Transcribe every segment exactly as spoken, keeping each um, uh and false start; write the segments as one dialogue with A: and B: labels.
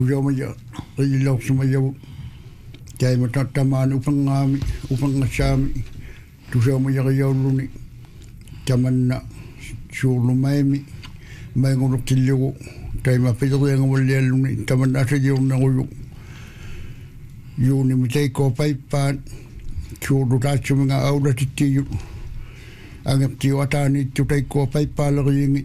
A: Ujamaya rilau sumayaw kay matatamaan upang ngami upang ngasami tusamaya kayaw luni kaman na sulumaymi may ngulok tilyo kay mapito yang walya luni kaman na sa yung nangulok yun imitay ko paipan sulu tacho mga aula titiyo ang tiwatani tutay ko paipala kayingit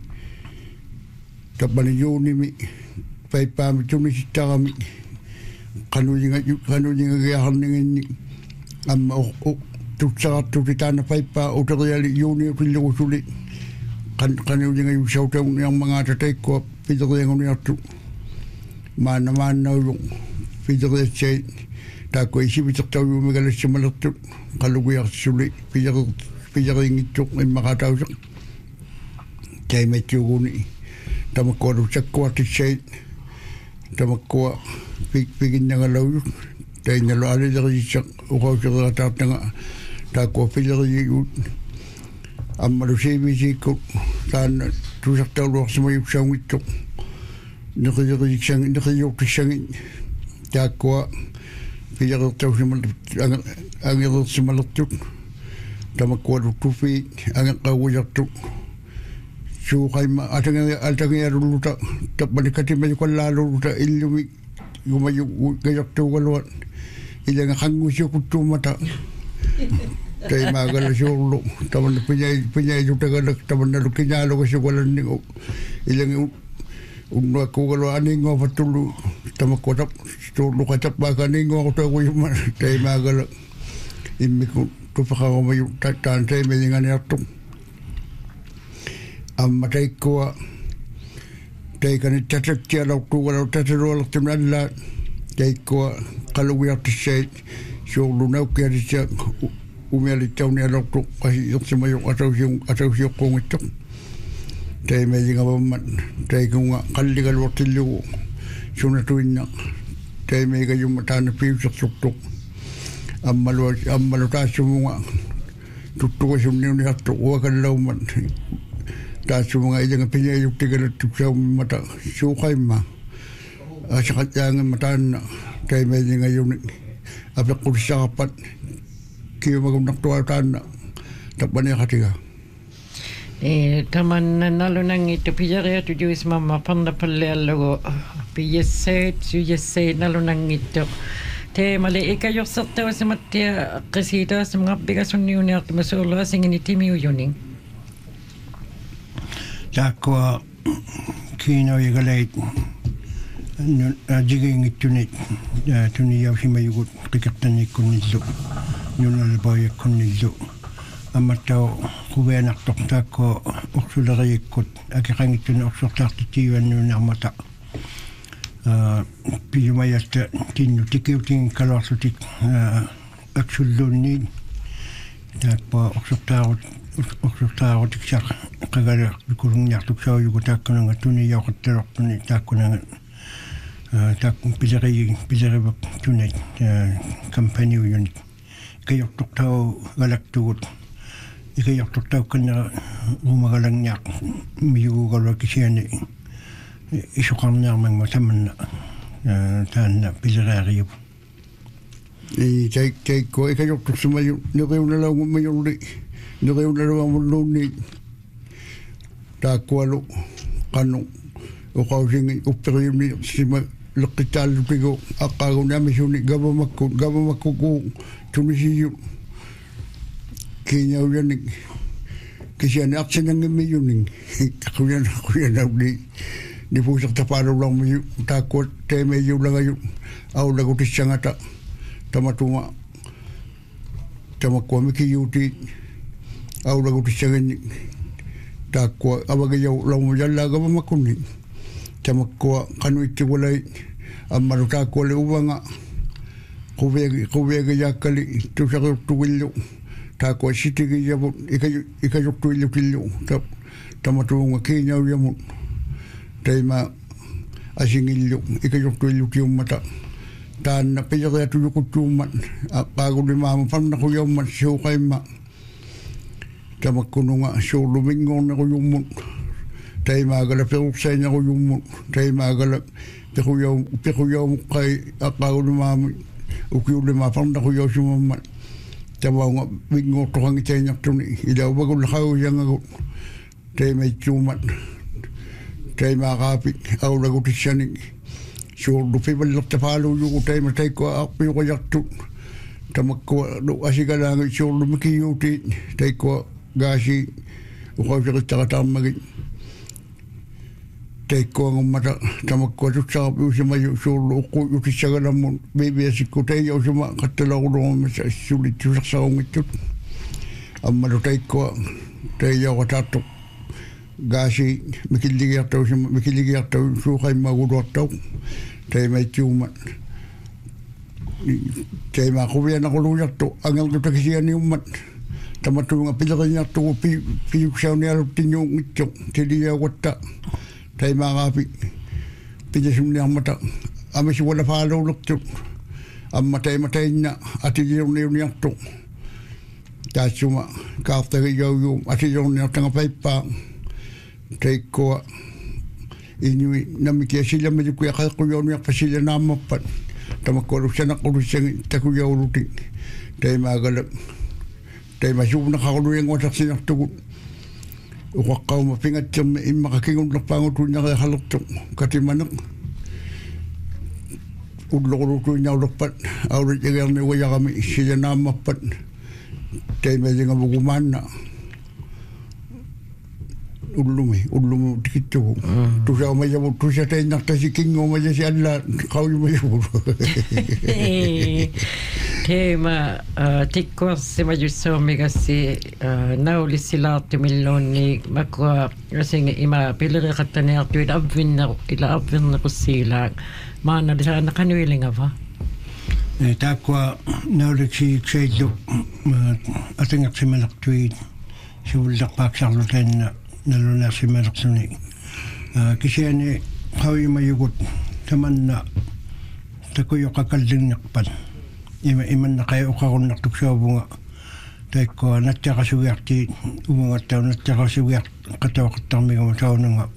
A: kapan yun imi paipami tumisitami kanulinga kanulinga gayahan ngini am o tutsa tutitana paipa utoriali yuni pilyo suli kan kanulinga yung sauta yung mga tatay ko pidoriang ni atu mana mana yung pidoriang chay tako isi bitaktaw yung magalas simalatu kaluguyak suli pidor pidoriang itu yung makataw siya kay may tiyuguni tamakoro sakwa ti chay tamakwa pigin nga law tay na lo ali dari sak ukaw sa tatap nga takwa pilari yun amalu sibi siko tan tusak tawlo sa may usang ito nakayari siyang nakayok siyang takwa pilari taw sa malut ang ito sa malutuk tamakwa lutupi ang kawayak to so kay ma atang atang yaruluta tapbalikati may ko lalo ta ilumi yumayo gayak to galwan ilang hangu siya kutumata tay magal solo taman punyay punyay juta galak taman na kinyalo ko siya walan ni ilang unwa ko galwan ni ngo patulu tamakotap solo katap baka ni ngo to ko yung tay magal immi ko to pa ko may tan tay may ngani atong amma tay ko tay kan tatak tiya law tu wala tatarol timnalla tay ko kaluwi at shay so lunaw kaya siya umeli taw ni law tu kasi yung sumayo ataw yung ataw yung kong ito tay may nga man tay ko nga kaligal watilyo so natuin na tay may kayong mata na piw sa tuktok ammalu ammalu taso mo nga tutuwa siya niyo ni hato wakan law man taso mga ilang pinyayok tigalat sa mata sukay ma sa katyangan mataan na kaya may ngayon apak ko sa kapat kaya magam naktuwatan na tapan niya katiga
B: eh taman nalo nang ito piyari at ujus mama pandapalelo piyese suyese nalo nang ito te mali ikayok sa tawa sa matya kasita sa mga bigason niyo niya at masula singin itimi uyuning
C: takwa kino yagalait jiging itunit tuni yaw simayugot kikatani kunillo nunal boy kunillo amataw kubenak tokta ko oksularayikot akikang itun oksuktartitiwan nuna mata pijumayasta tinu tikiuting kalorsutik aksullunni takwa oksuktarot oksuktarot tiksak kagala kurung nyak saw yugo takuna nga tuni yaw katarok tuni takuna nga takung pilari pilari bak tuni kampanya yun kayok tuktaw galak tugot ikayok tuktaw kana umagalang nyak miyugo galak kisiyani isukam niya mang mataman na tan na pilari yun
A: eh chay chay ko ikayok tuksumayo nakayo na lang umayon li nakayo na lang umayon li takwalo kanu o kausing uperi ni sima lekital pigo akago na misuni gaba makku gaba makku ko tunisiyo kinya uyan kisian aksen ng miyuning kuyan kuyan di di pusak taparo lang mi takot teme yu lang ayu au lagu tisangata tamatuma tamakwa mikiyuti au lagu tisangani takwa abagayaw law jalla gaba makuni tamakwa kanu itiwalay amaru takwa le ubanga kubege kubege yakali tusakir tuwilyo takwa sitigi yabu ikayu ikayu tuwilyo tilyo tap tamatunga kinyaw yamun taima asingilyo ikayu tuwilyo tiyong mata tan na piyakaya tuyo kutuman akago di mama pan na kuyaw man sukay ma tamakkuno nga so lumingon na ko yung tei magala peruksa nya ko yung tei magala pekuyo pekuyo kai akaulu mami ukiule mapanda ko yo sumama tawa nga bingo to hang tei nya tuni ila bagul khau yang ko tei mai chumat tei magapi au lagu tishani so do people look to follow you tei ma tei ko api ko yaktu tamakko do asigala nga so do miki yuti tei ko gashi ko ko ta ta magi tei ko ngumata tamakko tu sa u sima yu so lo ko yu tisagala mon bebe sikko tei yo sima katela ko do ma suli tu sa ngitut amma do tei ko tei yo tato gashi mikiligi atau mikiligi atau so kai magudo atau tei mai chuma tei ma ko bien ko lu yato angel do takisia ni umat tamatu nga pilaganya to pi pi xiao ne al tinyo ngityo tedi ya wata tei ma gapi pije sumni amata amesi wala falo lukto amma tei ma tei na ati yo ne ni atto ta chuma ka ta yo yo ati yo ne tanga paipa tei ko inui namiki sila me ku ya ko yo ni pasila na mapat tamakko sana ko sing ta ku yo ruti tei ma gala tei ma juna ka ko yang wata sina to ko ka ma pinga chum imma ka kingun lo pango tu nya halok to katimanak udlo tu nya lo pat au ri yang ne waya kami sila na mapat tei ma jinga bugumana ulumi ulum tikito tu sa ma yabu tu sa tei nak tasi kingo ma si alla kau ma yabu
B: tema tikko se ma jusso mega se nauli silat milloni makwa sing ima pilere katane atu ila abvinna ila abvinna kusila mana disa nakanuilinga va
C: takwa nauli si chejo atingak simalak tuit siwulak paksarlutan naluna si Maraksuni. Kasi ani hawi mayugot taman na takuyo kakalding nakpan. Ima iman na kayo kakon naktuksyo bunga. Dahil ko natya kasuwiak ti umungat tao natya kasuwiak katawa katang mga matao na nga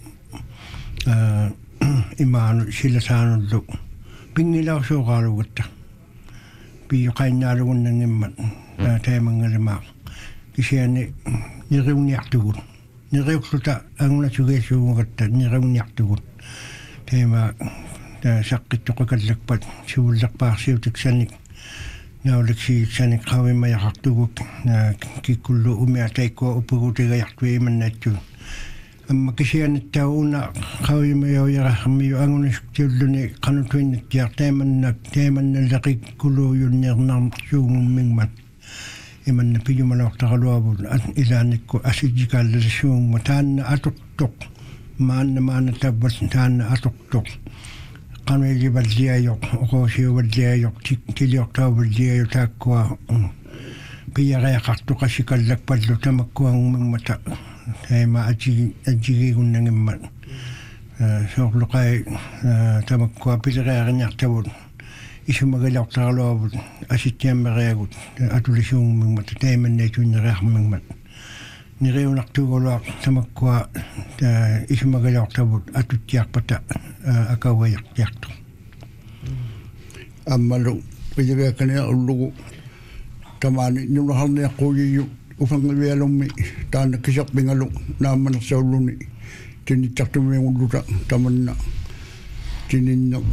C: ima sila sa ano do. Pingilaw so kalugot ta. Piyo kayo nalugon ng iman tayo mga limak. Kasi ani niriw niyak tugon. Nireuta ang nasugeso mo kata niraw niyak tugon. Tema sakit to kakadlakpat siwulak pa siwtik sanik na ulik si sanik kawin mayakak tugok na kikulo umiatay ko upuguti gayak tuwi man na ito. Ang makisiyan at tao na kawin mayaw yaka kami yung angon iskildo ni kanutuin at yak teman na teman na laki kulo yun nirnam siyong mingman. Iman na piyo malawak na kaluabon at ilanik ko asidikal na siyong mataan na atok-tok maan na maan na tabas mataan na atok-tok kano ili badliyayok o siyo badliyayok tiliyok tao badliyayok takwa piya kaya kakto kasi kalakpadlo tamakwa ang mga mata ay maadjigi kong nangiman so kay tamakwa piya kaya kanyak tawon isu magalak na kaluabon asit niya marayagot atulis yung mga matatayaman na ito narak mga mat. Nirayaw naktugolak tamakwa isu magalak tabot atut tiyak pata akawayak tiyak to.
A: Amalo, pwede ka niya ulo tamani yung lahal niya kuya yung upang ngayalong may tahan kisak bingalong naman sa ulo ni tinitak tumay yung ulo taman na tininang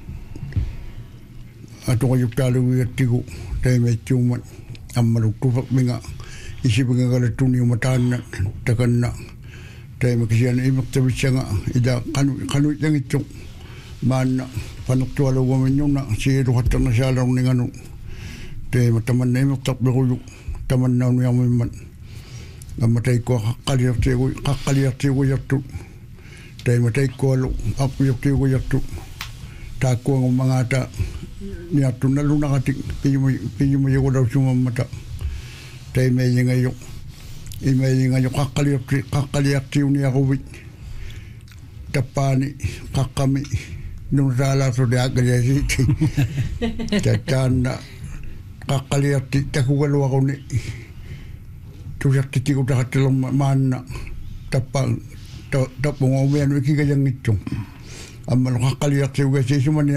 A: ato kayo talo wiyat tigo tayo may tiyuman ang malugtupak mga isipin nga kalatun yung mataan na takan na tayo makisiyan na imak tabi siya nga ida kanuit lang itong maan na panuktualo gaman yung na siya hatang na siya lang ng ano tayo mataman na imak takbi ko yung taman na niya mo man ang matay ko kakaliyak tigo kakaliyak tigo yato tayo matay ko alo apuyak tigo yato tako ang mga ata niya tunalo na kating pinyo mo yung daw sumamata tayo may yung ngayon may yung ngayon kakaliyak tiyo niya kuwit tapani kakami nung sala so di agad ya siti tatan na kakaliyak ti takugalo ako ni tusak titi ko takatilang man na tapang to to pongo me anu ki ga yang itu amma lo kakali ya se ga se sumani